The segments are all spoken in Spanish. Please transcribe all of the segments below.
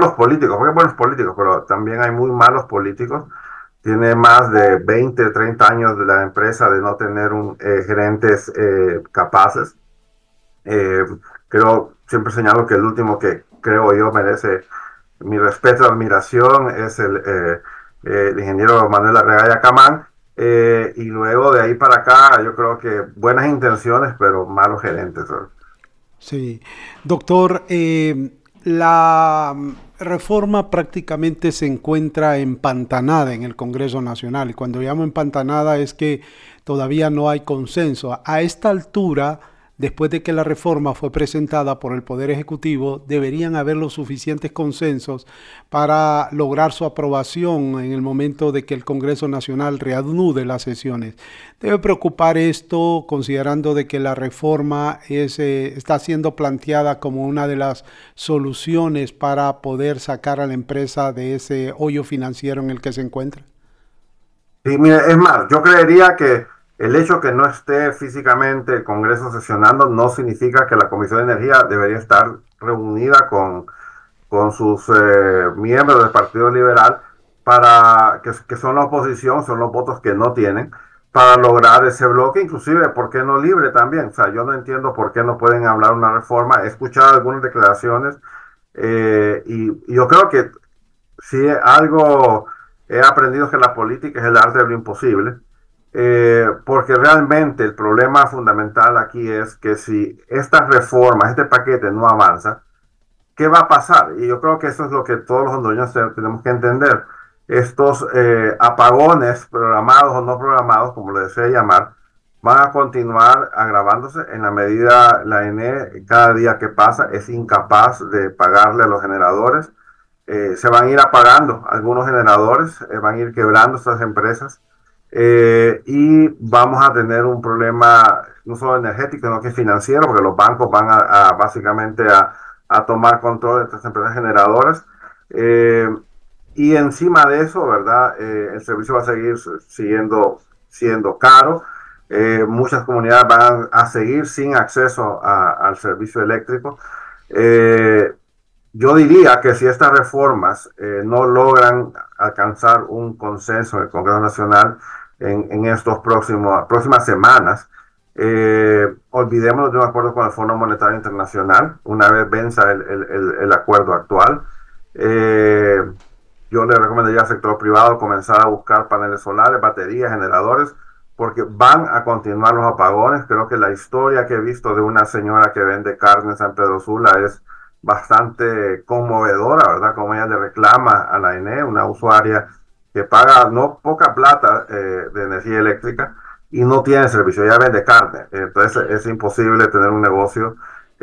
malos políticos, porque hay buenos políticos, pero también hay muy malos políticos. Tiene más de 20, 30 años de la empresa de no tener gerentes capaces. Eh, siempre señalo que el último que creo yo merece mi respeto y admiración es el ingeniero Manuel Arregaya Camán. Y luego de ahí para acá, yo creo que buenas intenciones, pero malos gerentes, ¿no? Sí, doctor, la reforma prácticamente se encuentra empantanada en el Congreso Nacional y cuando llamo empantanada es que todavía no hay consenso. A esta altura, después de que la reforma fue presentada por el Poder Ejecutivo, deberían haber los suficientes consensos para lograr su aprobación en el momento de que el Congreso Nacional reanude las sesiones. Debe preocupar esto considerando de que la reforma está siendo planteada como una de las soluciones para poder sacar a la empresa de ese hoyo financiero en el que se encuentra. Y mire, es más, yo creería que el hecho que no esté físicamente el Congreso sesionando no significa que la Comisión de Energía debería estar reunida con sus miembros del Partido Liberal que son la oposición, son los votos que no tienen, para lograr ese bloque, inclusive, ¿por qué no libre también? O sea, yo no entiendo por qué no pueden hablar una reforma. He escuchado algunas declaraciones y yo creo que si algo he aprendido que la política es el arte de lo imposible, porque realmente el problema fundamental aquí es que si estas reformas, este paquete no avanza, ¿qué va a pasar? Y yo creo que eso es lo que todos los hondureños tenemos que entender. Estos apagones programados o no programados, como le desee llamar, van a continuar agravándose en la medida la ENE cada día que pasa es incapaz de pagarle a los generadores. Se van a ir apagando algunos generadores, van a ir quebrando estas empresas y vamos a tener un problema no solo energético, sino que financiero, porque los bancos van básicamente a tomar control de estas empresas generadoras. Eh, y encima de eso, ¿verdad? El servicio va a seguir siendo caro. Muchas comunidades van a seguir sin acceso al servicio eléctrico. Eh, yo diría que si estas reformas no logran alcanzar un consenso en el Congreso Nacional en estos próximas semanas, olvidémonos de un acuerdo con el Fondo Monetario Internacional una vez venza el acuerdo actual. Eh, yo le recomendaría al sector privado comenzar a buscar paneles solares, baterías, generadores, porque van a continuar los apagones. Creo que la historia que he visto de una señora que vende carne en San Pedro Sula es bastante conmovedora, ¿verdad? Como ella le reclama a la ENE, una usuaria que paga no poca plata de energía eléctrica y no tiene servicio, ella vende carne. Entonces es imposible tener un negocio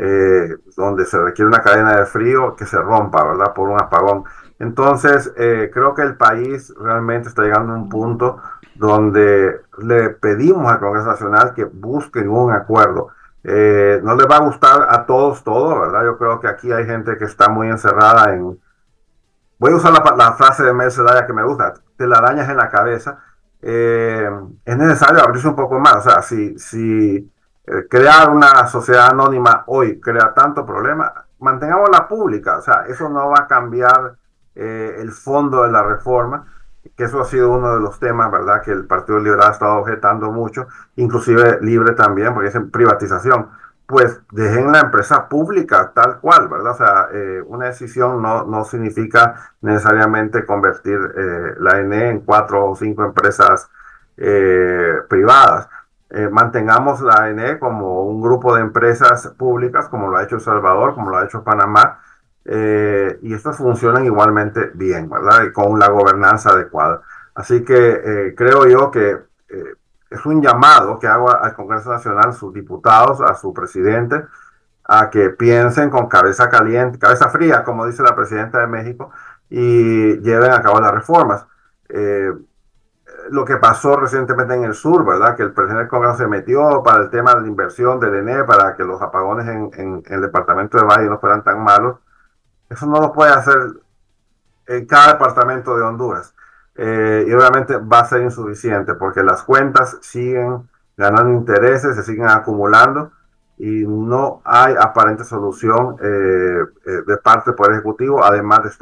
donde se requiere una cadena de frío que se rompa, ¿verdad? Por un apagón. Entonces, creo que el país realmente está llegando a un punto donde le pedimos al Congreso Nacional que busquen un acuerdo. No les va a gustar a todos todo, ¿verdad? Yo creo que aquí hay gente que está muy encerrada voy a usar la frase de Mel Zelaya que me gusta, telarañas en la cabeza. Eh, es necesario abrirse un poco más. O sea, si crear una sociedad anónima hoy crea tanto problema, mantengámosla pública. O sea, eso no va a cambiar el fondo de la reforma, que eso ha sido uno de los temas, ¿verdad?, que el Partido Liberal ha estado objetando mucho, inclusive Libre también, porque es en privatización. Pues dejen la empresa pública tal cual, ¿verdad? O sea, una decisión no significa necesariamente convertir la ENE en 4 o 5 empresas privadas. Mantengamos la ENE como un grupo de empresas públicas, como lo ha hecho El Salvador, como lo ha hecho Panamá, y estas funcionan igualmente bien, ¿verdad? Y con la gobernanza adecuada. Así que creo yo que es un llamado que hago al Congreso Nacional, sus diputados, a su presidente, a que piensen con cabeza caliente, cabeza fría, como dice la presidenta de México, y lleven a cabo las reformas. Eh, lo que pasó recientemente en el sur, ¿verdad? Que el presidente del Congreso se metió para el tema de la inversión del ENE, para que los apagones en el departamento de Valle no fueran tan malos. Eso no lo puede hacer en cada departamento de Honduras. Y obviamente va a ser insuficiente porque las cuentas siguen ganando intereses, se siguen acumulando y no hay aparente solución de parte del Poder Ejecutivo, además de